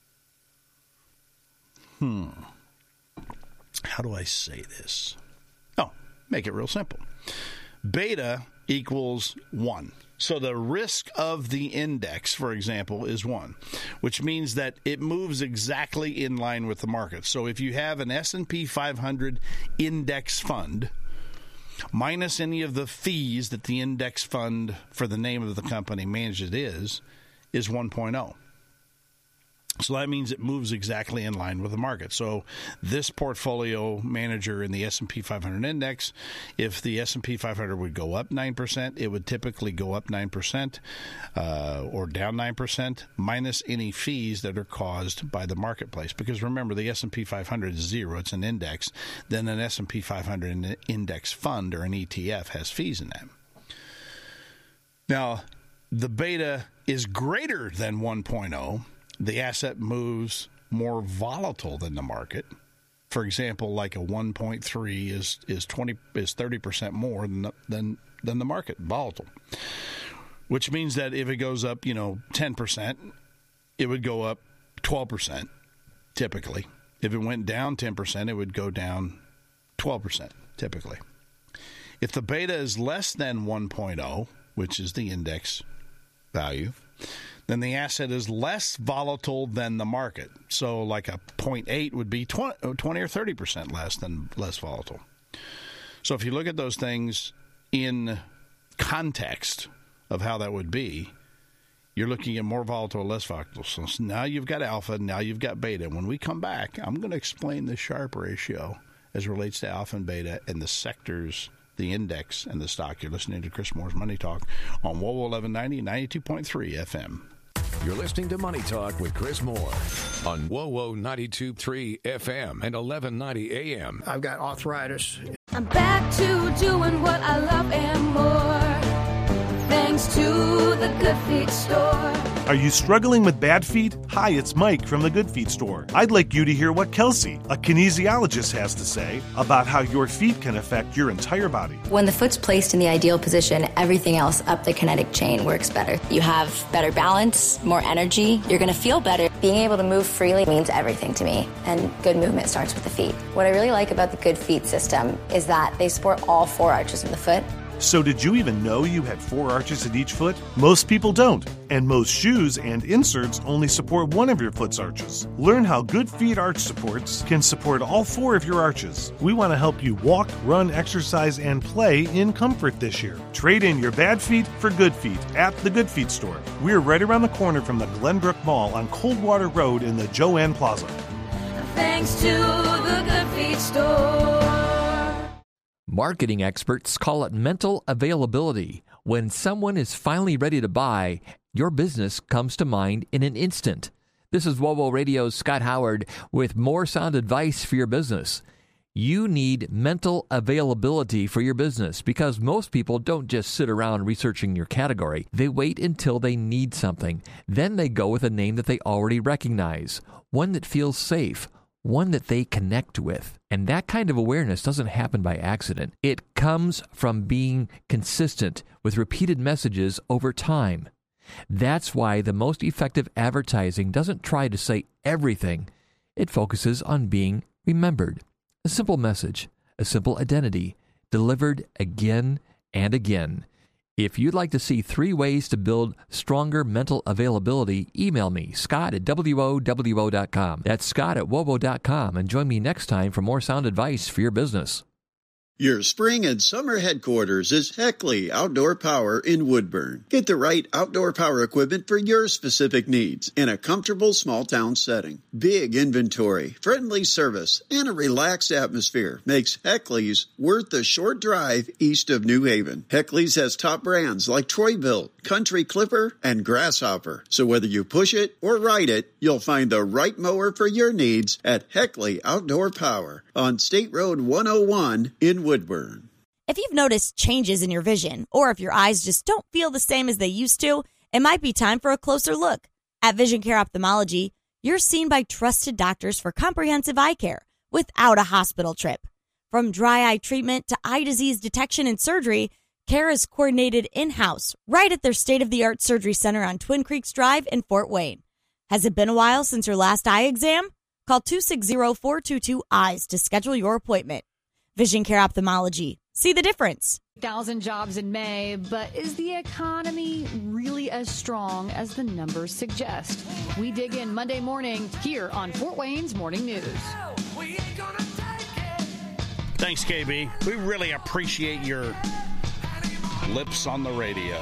S1: hmm, how do I say this? Oh, make it real simple. Beta equals one. So the risk of the index, for example, is one, which means that it moves exactly in line with the market. So if you have an S and P five hundred index fund, minus any of the fees that the index fund for the name of the company manages is, is one point oh. So that means it moves exactly in line with the market. So this portfolio manager in the S and P five hundred index, if the S and P five hundred would go up nine percent, it would typically go up nine percent uh, or down nine percent, minus any fees that are caused by the marketplace. Because remember, the S and P five hundred is zero. It's an index. Then an S and P five hundred index fund or an E T F has fees in that. Now, the beta is greater than one point oh. The asset moves more volatile than the market. For example, like a one point three is is twenty is thirty percent more than the, than than the market, volatile. Which means that if it goes up, you know, ten percent, it would go up twelve percent typically. If it went down ten percent, it would go down twelve percent typically. If the beta is less than one point oh, which is the index value, then the asset is less volatile than the market. So like a zero point eight would be twenty or thirty percent less than less volatile. So if you look at those things in context of how that would be, you're looking at more volatile or less volatile. So now you've got alpha, now you've got beta. When we come back, I'm going to explain the Sharpe ratio as it relates to alpha and beta and the sectors, the index, and the stock. You're listening to Chris Moore's Money Talk on W O W eleven ninety, ninety-two point three F M.
S2: You're listening to Money Talk with Chris Moore on W O W ninety-two point three F M and eleven ninety A M.
S3: I've got arthritis.
S4: I'm back to doing what I love and more, thanks to the Good Feet Store.
S5: Are you struggling with bad feet? Hi, it's Mike from the Good Feet Store. I'd like you to hear what Kelsey, a kinesiologist, has to say about how your feet can affect your entire body.
S6: When the foot's placed in the ideal position, everything else up the kinetic chain works better. You have better balance, more energy, you're going to feel better. Being able to move freely means everything to me, and good movement starts with the feet. What I really like about the Good Feet system is that they support all four arches in the foot.
S5: So did you even know you had four arches in each foot? Most people don't, and most shoes and inserts only support one of your foot's arches. Learn how Good Feet arch supports can support all four of your arches. We want to help you walk, run, exercise, and play in comfort this year. Trade in your bad feet for good feet at the Good Feet Store. We're right around the corner from the Glenbrook Mall on Coldwater Road in the Joanne Plaza.
S4: Thanks to the Good Feet Store.
S7: Marketing experts call it mental availability. When someone is finally ready to buy, your business comes to mind in an instant. This is W O W Radio's Scott Howard with more sound advice for your business. You need mental availability for your business because most people don't just sit around researching your category. They wait until they need something. Then they go with a name that they already recognize, one that feels safe, one that they connect with. And that kind of awareness doesn't happen by accident. It comes from being consistent with repeated messages over time. That's why the most effective advertising doesn't try to say everything. It focuses on being remembered. A simple message, a simple identity, delivered again and again. If you'd like to see three ways to build stronger mental availability, email me, Scott at W O W O dot com. That's Scott at W O W O dot com, and join me next time for more sound advice for your business.
S3: Your spring and summer headquarters is Heckley Outdoor Power in Woodburn. Get the right outdoor power equipment for your specific needs in a comfortable small town setting. Big inventory, friendly service, and a relaxed atmosphere makes Heckley's worth the short drive east of New Haven. Heckley's has top brands like Troy-Bilt, Country Clipper, and Grasshopper. So whether you push it or ride it, you'll find the right mower for your needs at Heckley Outdoor Power on State Road one oh one in Woodburn.
S8: If you've noticed changes in your vision, or if your eyes just don't feel the same as they used to, it might be time for a closer look. At Vision Care Ophthalmology, you're seen by trusted doctors for comprehensive eye care without a hospital trip. From dry eye treatment to eye disease detection and surgery, care is coordinated in-house right at their state-of-the-art surgery center on Twin Creeks Drive in Fort Wayne. Has it been a while since your last eye exam? Call two six zero, four two two, E Y E S to schedule your appointment. Vision Care Ophthalmology. See the difference.
S9: Thousand jobs in May, but is the economy really as strong as the numbers suggest? We dig in Monday morning here on Fort Wayne's Morning News.
S16: Thanks, K B. We really appreciate your lips on the radio.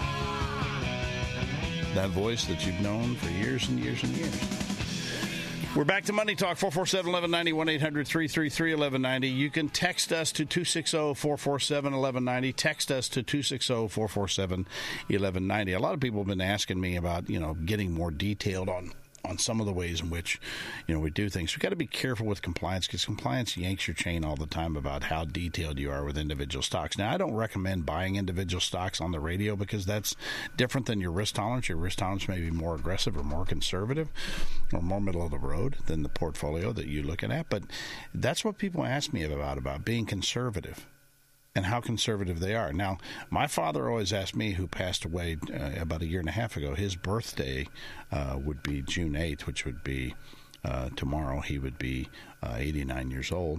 S16: That voice that you've known for years and years and years. We're back to Money Talk, four four seven, one one nine zero, one eight hundred, three three three, one one nine zero. You can text us to two six zero, four four seven, one one nine zero. Text us to two six zero, four four seven, one one nine zero. A lot of people have been asking me about, you know, getting more detailed on on some of the ways in which, you know, we do things. We've got to be careful with compliance because compliance yanks your chain all the time about how detailed you are with individual stocks. Now, I don't recommend buying individual stocks on the radio because that's different than your risk tolerance. Your risk tolerance may be more aggressive or more conservative or more middle of the road than the portfolio that you're looking at. But that's what people ask me about, about being conservative and how conservative they are. Now, my father always asked me, who passed away uh, about a year and a half ago, his birthday uh, would be June eighth, which would be uh, tomorrow. He would be uh, eighty-nine years old.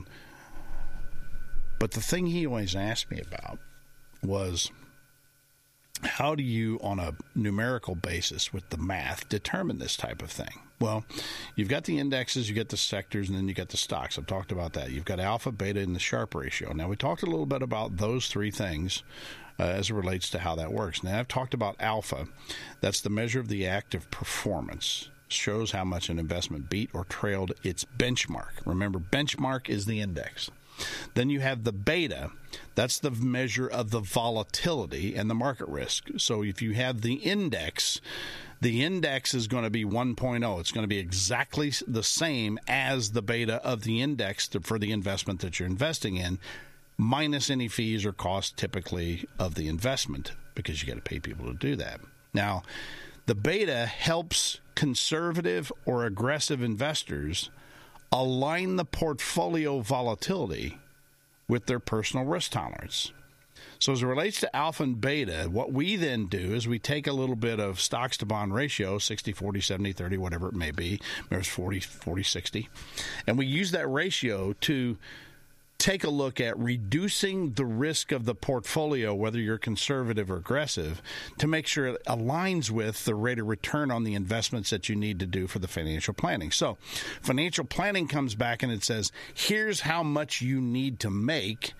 S16: But the thing he always asked me about was, how do you, on a numerical basis with the math, determine this type of thing? Well, you've got the indexes, you get the sectors, and then you get the stocks. I've talked about that. You've got alpha, beta, and the Sharpe ratio. Now, we talked a little bit about those three things uh, as it relates to how that works. Now, I've talked about alpha. That's the measure of the active performance. Shows how much an investment beat or trailed its benchmark. Remember, benchmark is the index. Then you have the beta. That's the measure of the volatility and the market risk. So if you have the index, the index is going to be one point oh. It's going to be exactly the same as the beta of the index for the investment that you're investing in, minus any fees or costs typically of the investment, because you got to pay people to do that. Now, the beta helps conservative or aggressive investors align the portfolio volatility with their personal risk tolerance. So as it relates to alpha and beta, what we then do is we take a little bit of stocks to bond ratio, sixty forty, seventy thirty, whatever it may be, there's forty forty sixty, and we use that ratio to take a look at reducing the risk of the portfolio, whether you're conservative or aggressive, to make sure it aligns with the rate of return on the investments that you need to do for the financial planning. So financial planning comes back and it says, here's how much you need to make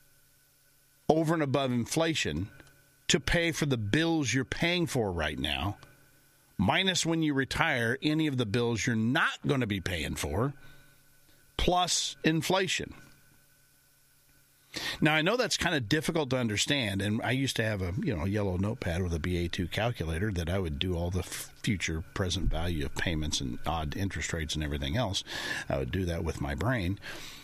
S16: over and above inflation to pay for the bills you're paying for right now, minus when you retire any of the bills you're not going to be paying for, plus inflation. Now, I know that's kind of difficult to understand, and I used to have a you know yellow notepad with a B A two calculator that I would do all the future present value of payments and odd interest rates and everything else. I would do that with my brain.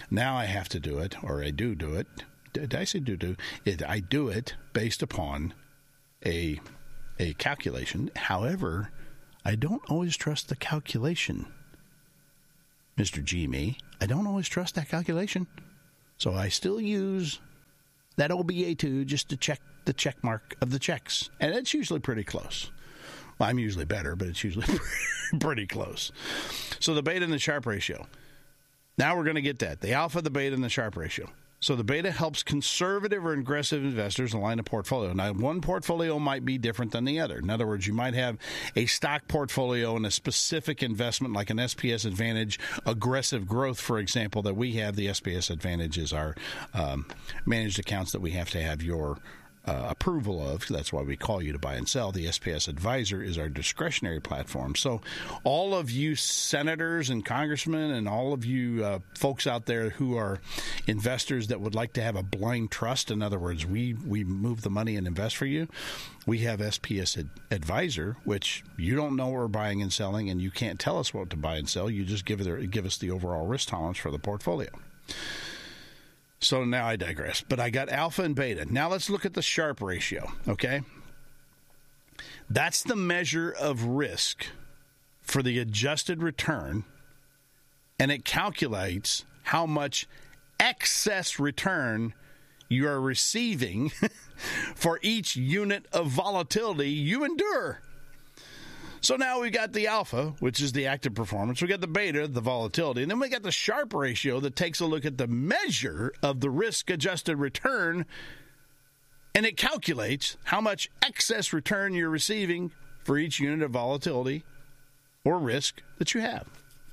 S1: Now I have to do it, or I do do it. Did I say do do? It, I do it based upon a a calculation. However, I don't always trust the calculation, Mister G me. I don't always trust that calculation. So I still use that O B A two just to check the check mark of the checks. And it's usually pretty close. Well, I'm usually better, but it's usually pretty close. So the beta and the Sharpe ratio. Now we're going to get that. The alpha, the beta, and the Sharpe ratio. So the beta helps conservative or aggressive investors align a portfolio. Now, one portfolio might be different than the other. In other words, you might have a stock portfolio and a specific investment like an S P S Advantage, aggressive growth, for example, that we have. The S P S Advantage is our um, managed accounts that we have to have your Uh, approval of. That's why we call you to buy and sell. The S P S Advisor is our discretionary platform. So all of you senators and congressmen and all of you uh, folks out there who are investors that would like to have a blind trust, in other words, we, we move the money and invest for you, we have S P S Ad- Advisor, which you don't know what we're buying and selling, and you can't tell us what to buy and sell. You just give, it, give us the overall risk tolerance for the portfolio. So now I digress, but I got alpha and beta. Now let's look at the Sharpe ratio, okay? That's the measure of risk for the adjusted return, and it calculates how much excess return you are receiving for each unit of volatility you endure. So now we got the alpha, which is the active performance. We got the beta, the volatility. And then we got the Sharpe ratio that takes a look at the measure of the risk-adjusted return, and it calculates how much excess return you're receiving for each unit of volatility or risk that you have.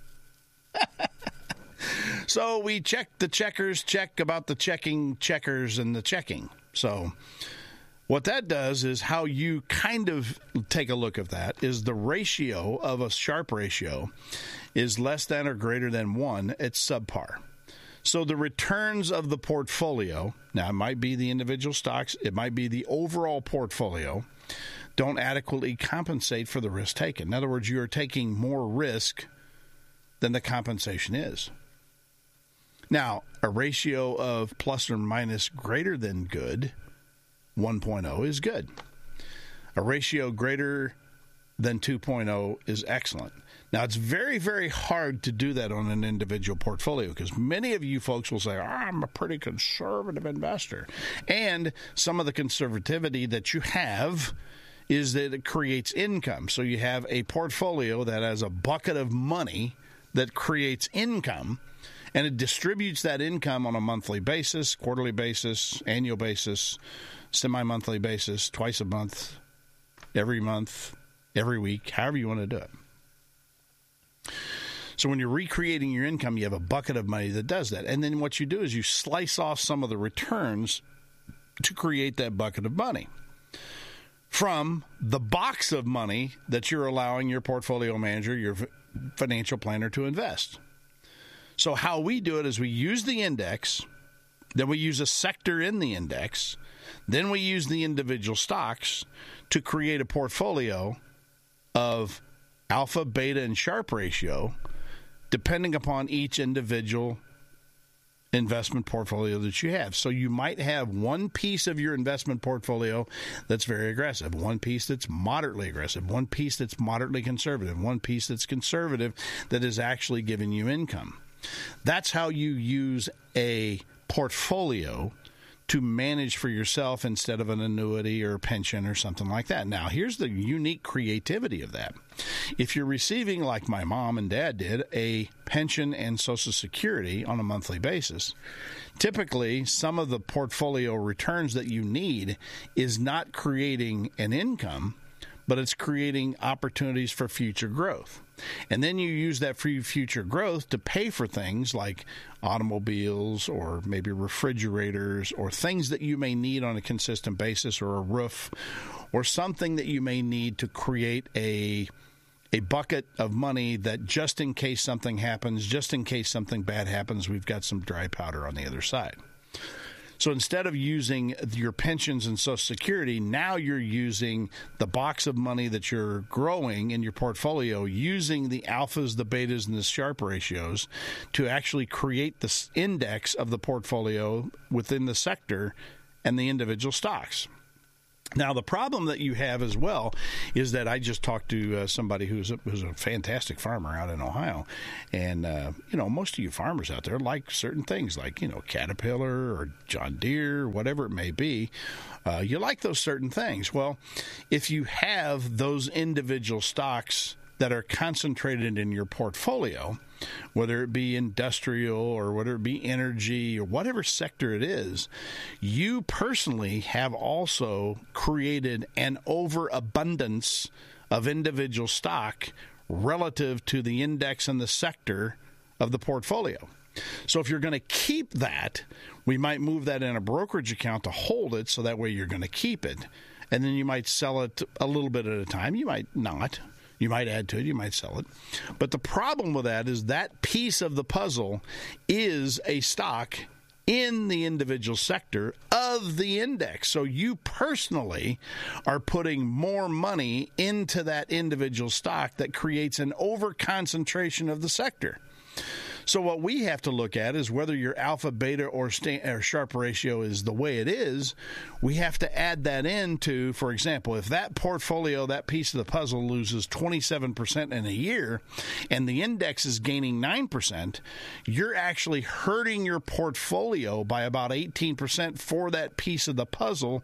S1: So we check the checkers, check about the checking checkers and the checking. So what that does is how you kind of take a look at that is the ratio of a Sharpe ratio is less than or greater than one. It's subpar. So the returns of the portfolio, now it might be the individual stocks, it might be the overall portfolio, don't adequately compensate for the risk taken. In other words, you are taking more risk than the compensation is. Now, a ratio of plus or minus greater than good, one point oh is good. A ratio greater than two point oh is excellent. Now, it's very, very hard to do that on an individual portfolio because many of you folks will say, oh, I'm a pretty conservative investor. And some of the conservativity that you have is that it creates income. So you have a portfolio that has a bucket of money that creates income, and it distributes that income on a monthly basis, quarterly basis, annual basis, semi-monthly basis, twice a month, every month, every week, however you want to do it. So when you're recreating your income, you have a bucket of money that does that. And then what you do is you slice off some of the returns to create that bucket of money from the box of money that you're allowing your portfolio manager, your financial planner to invest. So how we do it is we use the index, then we use a sector in the index, then we use the individual stocks to create a portfolio of alpha, beta, and Sharpe ratio, depending upon each individual investment portfolio that you have. So you might have one piece of your investment portfolio that's very aggressive, one piece that's moderately aggressive, one piece that's moderately conservative, one piece that's conservative that is actually giving you income. That's how you use a portfolio to manage for yourself instead of an annuity or a pension or something like that. Now, here's the unique creativity of that. If you're receiving, like my mom and dad did, a pension and Social Security on a monthly basis, typically some of the portfolio returns that you need is not creating an income, but it's creating opportunities for future growth. And then you use that free future growth to pay for things like automobiles or maybe refrigerators or things that you may need on a consistent basis, or a roof or something that you may need to create a a bucket of money that just in case something happens, just in case something bad happens, we've got some dry powder on the other side. So instead of using your pensions and Social Security, now you're using the box of money that you're growing in your portfolio, using the alphas, the betas, and the Sharpe ratios to actually create the index of the portfolio within the sector and the individual stocks. Now, the problem that you have as well is that I just talked to uh, somebody who's a, who's a fantastic farmer out in Ohio. And, uh, you know, most of you farmers out there like certain things like, you know, Caterpillar or John Deere, whatever it may be. Uh, you like those certain things. Well, if you have those individual stocks that are concentrated in your portfolio, whether it be industrial or whether it be energy or whatever sector it is, you personally have also created an overabundance of individual stock relative to the index and the sector of the portfolio. So if you're going to keep that, we might move that in a brokerage account to hold it, so that way you're going to keep it. And then you might sell it a little bit at a time. You might not. You might add to it. You might sell it. But the problem with that is that piece of the puzzle is a stock in the individual sector of the index. So you personally are putting more money into that individual stock that creates an over-concentration of the sector. So what we have to look at is whether your alpha, beta, or, sta- or Sharpe ratio is the way it is. We have to add that into, for example, if that portfolio, that piece of the puzzle loses twenty-seven percent in a year and the index is gaining nine percent, you're actually hurting your portfolio by about eighteen percent for that piece of the puzzle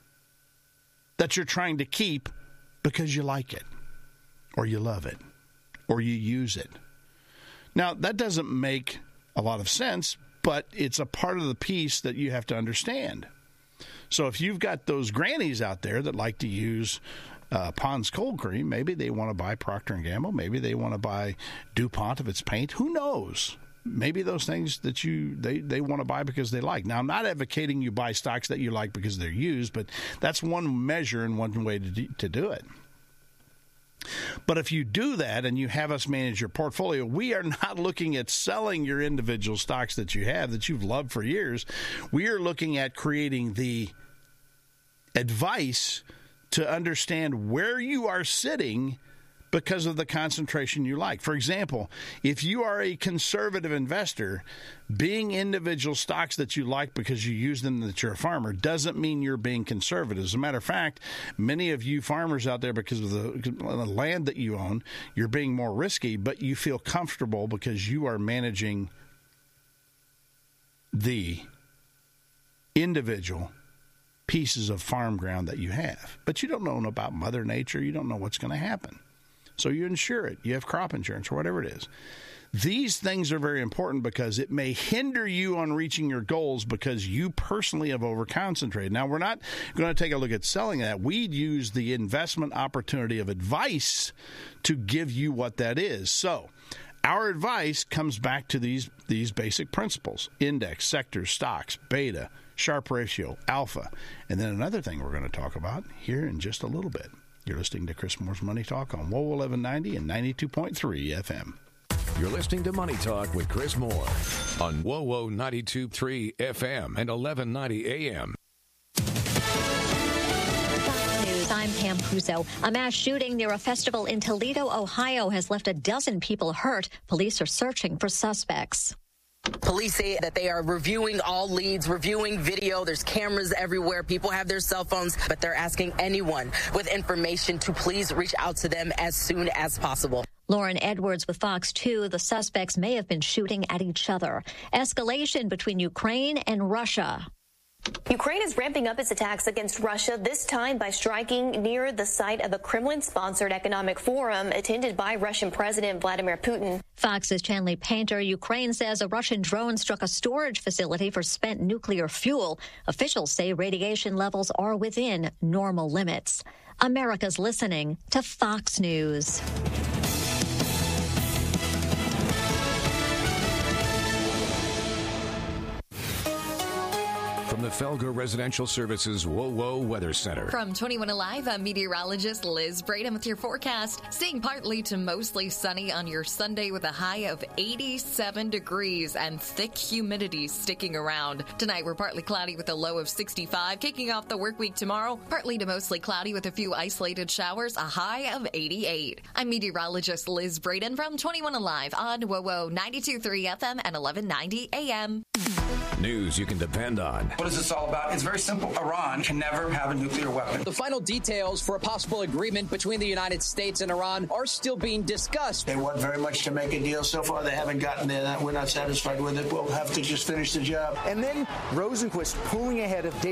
S1: that you're trying to keep because you like it or you love it or you use it. Now, that doesn't make a lot of sense, but it's a part of the piece that you have to understand. So if you've got those grannies out there that like to use uh, Pond's cold cream, maybe they want to buy Procter and Gamble, maybe they want to buy DuPont if it's paint, who knows? Maybe those things that you they, they want to buy because they like. Now, I'm not advocating you buy stocks that you like because they're used, but that's one measure and one way to do, to do it. But if you do that and you have us manage your portfolio, we are not looking at selling your individual stocks that you have, that you've loved for years. We are looking at creating the advice to understand where you are sitting because of the concentration you like. For example, if you are a conservative investor, being individual stocks that you like because you use them, that you're a farmer, doesn't mean you're being conservative. As a matter of fact, many of you farmers out there, because of the, the land that you own, you're being more risky, but you feel comfortable because you are managing the individual pieces of farm ground that you have. But you don't know about Mother Nature. You don't know what's going to happen. So you insure it. You have crop insurance or whatever it is. These things are very important because it may hinder you on reaching your goals because you personally have overconcentrated. Now, we're not going to take a look at selling that. We'd use the investment opportunity of advice to give you what that is. So our advice comes back to these, these basic principles: index, sectors, stocks, beta, Sharpe ratio, alpha. And then another thing we're going to talk about here in just a little bit. You're listening to Chris Moore's Money Talk on W O eleven ninety and ninety-two point three F M.
S2: You're listening to Money Talk with Chris Moore on W O O ninety-two point three F M and eleven ninety A M.
S17: News, I'm Pam Puzo. A mass shooting near a festival in Toledo, Ohio has left a dozen people hurt. Police are searching for suspects.
S10: Police say that they are reviewing all leads, reviewing video. There's cameras everywhere. People have their cell phones, but they're asking anyone with information to please reach out to them as soon as possible.
S17: Lauren Edwards with Fox two. The suspects may have been shooting at each other. Escalation between Ukraine and Russia.
S11: Ukraine is ramping up its attacks against Russia, this time by striking near the site of a Kremlin-sponsored economic forum attended by Russian President Vladimir Putin.
S17: Fox's Chanley Painter. Ukraine says a Russian drone struck a storage facility for spent nuclear fuel. Officials say radiation levels are within normal limits. America's listening to Fox News.
S2: from the Felger Residential Services WOWO Weather Center.
S25: From twenty-one Alive, I'm meteorologist Liz Braden with your forecast. Staying partly to mostly sunny on your Sunday with a high of eighty-seven degrees and thick humidity sticking around. Tonight, we're partly cloudy with a low of sixty-five. Kicking off the work week tomorrow, partly to mostly cloudy with a few isolated showers, a high of eighty-eight. I'm meteorologist Liz Braden from twenty-one Alive on WOWO ninety-two point three F M and eleven ninety A M.
S2: News you can depend on.
S12: What is this all about? It's very simple. Iran can never have a nuclear weapon.
S13: The final details for a possible agreement between the United States and Iran are still being discussed.
S14: They want very much to make a deal. So far, they haven't gotten there. We're not satisfied with it. We'll have to just finish the job.
S15: And then Rosenquist pulling ahead of David